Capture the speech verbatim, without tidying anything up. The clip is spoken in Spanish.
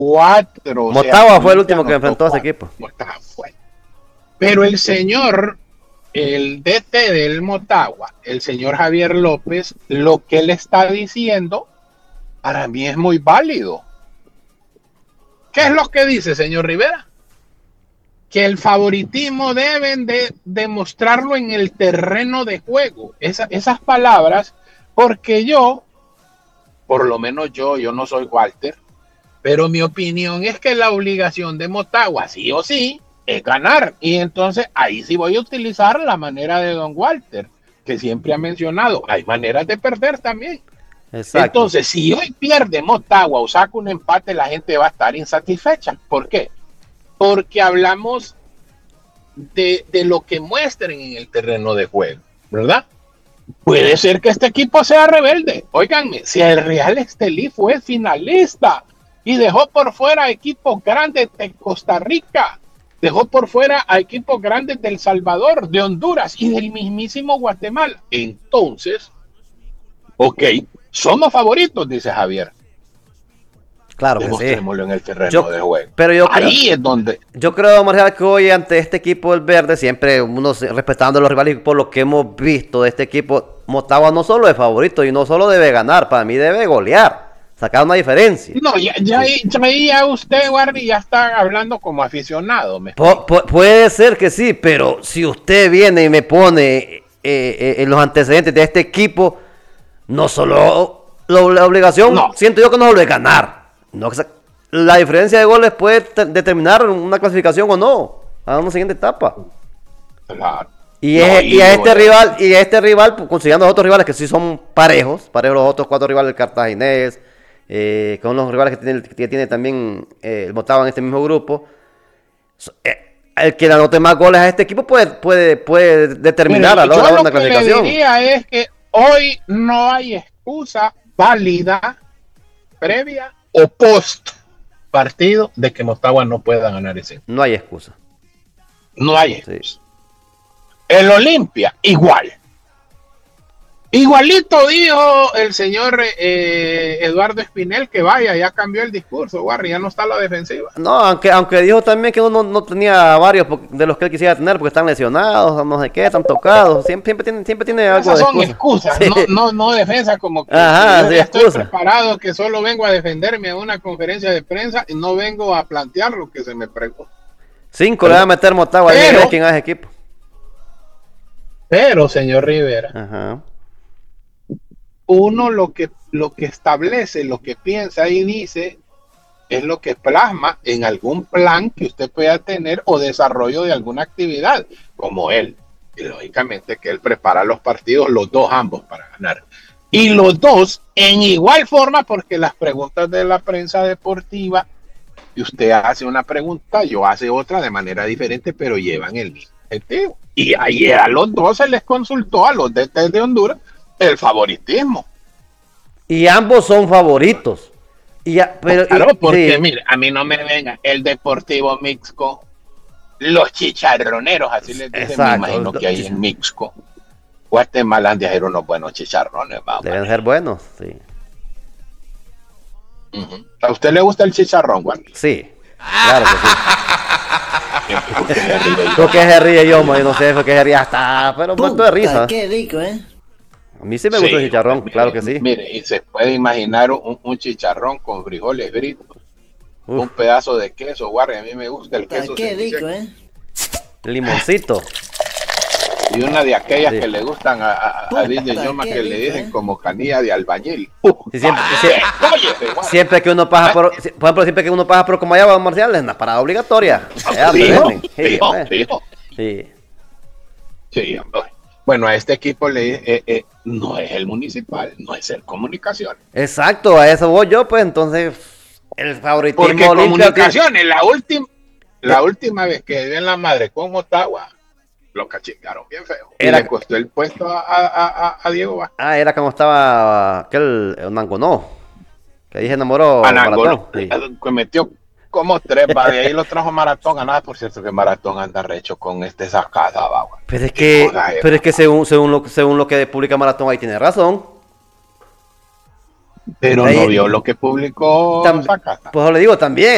cuatro. O Motagua sea, fue el último que anotó enfrentó a ese cuatro. equipo. Motagua fue. Pero el señor, el D T del Motagua, el señor Javier López, lo que él está diciendo, para mí es muy válido. ¿Qué es lo que dice, señor Rivera? Que el favoritismo deben de demostrarlo en el terreno de juego. Esa, esas palabras, porque yo, por lo menos yo, yo no soy Walter, pero mi opinión es que la obligación de Motagua, sí o sí, es ganar. Y entonces ahí sí voy a utilizar la manera de don Walter, que siempre ha mencionado, hay maneras de perder también. Exacto. Entonces, si hoy pierde Motagua o saca un empate, la gente va a estar insatisfecha. ¿Por qué? Porque hablamos de, de lo que muestren en el terreno de juego, ¿verdad? Puede ser que este equipo sea rebelde. Óiganme, si el Real Estelí fue finalista y dejó por fuera a equipos grandes de Costa Rica, dejó por fuera a equipos grandes de El Salvador, de Honduras y del mismísimo Guatemala. Entonces, ok, somos favoritos, dice Javier. Claro que sí. Demostrémoslo en el terreno Yo, de juego. pero yo Ahí creo, es donde... yo creo, Marcial, que hoy ante este equipo del Verde, siempre uno se- respetando a los rivales, por lo que hemos visto de este equipo, Motagua no solo es favorito y no solo debe ganar, para mí debe golear, sacar una diferencia. No, ya, ya, Sí. ya, ya usted, Wardy, ya está hablando como aficionado. ¿Me Pu- pu- puede ser que sí, pero si usted viene y me pone eh, eh, en los antecedentes de este equipo, no solo lo- la obligación, No. siento yo que no solo es ganar. No, que sa- la diferencia de goles puede te- determinar una clasificación o no a una siguiente etapa. Claro. Y, No, es- y y a yo- este rival, y a este rival, pues, considerando los otros rivales que sí son parejos, parejos los otros cuatro rivales, el cartaginés, eh, con los rivales que tiene, que tiene también eh, el Motagua en este mismo grupo. So- eh, el que le anote más goles a este equipo puede, puede, puede determinar Mire, a la yo hora de lo una que le clasificación. diría es que hoy no hay excusa válida previa o post partido de que Motagua no pueda ganar ese. No hay excusa. No hay Sí. excusa. El Olimpia, igual. Igualito dijo el señor eh, Eduardo Espinel que vaya, ya cambió el discurso, Warri, ya no está a la defensiva. No, aunque, aunque dijo también que uno no tenía varios po- de los que él quisiera tener porque están lesionados, no sé qué, están tocados. Siempre, siempre tiene, siempre tiene algo Esas de son excusa. excusas, Sí. no, no, no defensa como que, Ajá, que yo sí, ya estoy excusa. preparado, que solo vengo a defenderme en una conferencia de prensa y no vengo a plantear lo que se me pregunta. Cinco le va a meter Motagua, Pero- pero, quién hace equipo. Pero, señor Rivera, Ajá. uno lo que, lo que establece, lo que piensa y dice, es lo que plasma en algún plan que usted pueda tener o desarrollo de alguna actividad, como él. Y lógicamente que él prepara los partidos, los dos ambos, para ganar. Y los dos en igual forma, porque las preguntas de la prensa deportiva, y usted hace una pregunta, yo hace otra de manera diferente, pero llevan el mismo objetivo. Y ayer a los dos se les consultó a los D T de Honduras el favoritismo. Y ambos son favoritos. Y ya- pero, Claro, y- porque sí. mire, a mí no me venga el Deportivo Mixco, los chicharroneros, así les dicen, Exacto, me imagino los que hay chich- en Mixco. Guatemala han de hacer unos buenos chicharrones, vamos. Deben ser buenos, sí. Uh-huh. ¿A usted le gusta el chicharrón, Juan? Sí, claro que sí. ¿Por qué se ríe yo? ¿Por qué se ríe yo, yo no sé, por qué se ríe hasta, pero muerto de risa. Qué rico, ¿eh? A mí sí me gusta el chicharrón, mire, claro que sí. Mire, y se puede imaginar un, un chicharrón con frijoles fritos, Uf, un pedazo de queso, guardia, a mí me gusta el queso Qué semiseco, rico, ¿eh? limoncito. y una de aquellas Sí. que le gustan a, a, a Disney Puta, Yoma qué que le rico, dicen ¿eh? como canilla de albañil. Uh, Sí, siempre- ah, siempre- óyese, guardia. Siempre que uno pasa por, si- por ejemplo, siempre que uno pasa por Comayagua Marcial, es una parada obligatoria. Allá donde Fijo, venden. Sí, fijo, hombre. fijo. Sí. Sí, hombre. Bueno, a este equipo le eh, eh, no es el municipal, no es el comunicación. Exacto, a eso voy yo, pues entonces el favoritismo Porque Olimpia comunicaciones, la última, la última vez que dio en la madre con Motagua, lo cachetearon bien feo. Y Era- le costó el puesto a, a, a, a Diego Vázquez. Ah, era como estaba aquel Nangonó, que ahí se enamoró Anangolo, Maratón. Sí. que metió como tres, va, de ahí lo trajo Maratón a nada, por cierto que Maratón anda recho con este sacada, va, güey. Pero es que, Joder, pero es que según, según, lo, según lo que publica Maratón, ahí tiene razón. Pero ahí- no vio lo que publicó Tam- Zacata. Pues le digo también,